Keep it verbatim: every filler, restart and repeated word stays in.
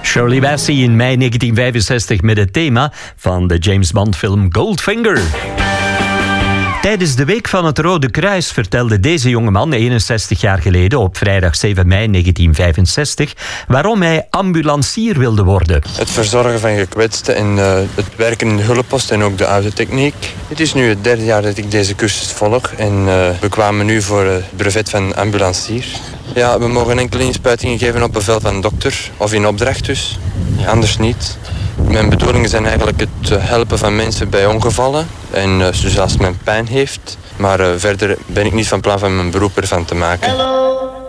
Shirley Bassey in mei negentien vijfenzestig met het thema van de James Bond film Goldfinger. Tijdens de Week van het Rode Kruis vertelde deze jongeman eenenzestig jaar geleden op vrijdag zeven mei negentien vijfenzestig waarom hij ambulancier wilde worden. Het verzorgen van gekwetsten en uh, het werken in de hulppost en ook de autotechniek. Het is nu het derde jaar dat ik deze cursus volg en uh, we kwamen nu voor het brevet van ambulancier. Ja, we mogen enkele inspuitingen geven op bevel van dokter of in opdracht dus, anders niet. Mijn bedoelingen zijn eigenlijk het helpen van mensen bij ongevallen en uh, dus als men pijn heeft. Maar uh, verder ben ik niet van plan van mijn beroep ervan te maken. Hello.